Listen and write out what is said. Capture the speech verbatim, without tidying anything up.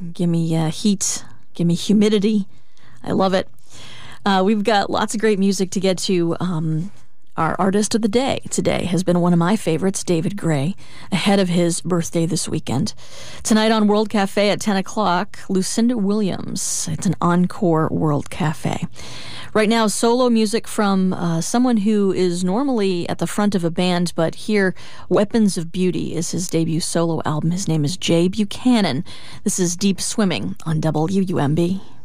Give me uh, heat. Give me humidity. I love it. Uh, we've got lots of great music to get to. Um, our artist of the day today has been one of my favorites, David Gray, ahead of his birthday this weekend. Tonight on World Cafe at ten o'clock, Lucinda Williams. It's an encore World Cafe. Right now, solo music from uh, someone who is normally at the front of a band, but here, Weapons of Beauty is his debut solo album. His name is Jay Buchanan. This is Deep Swimming on W U M B.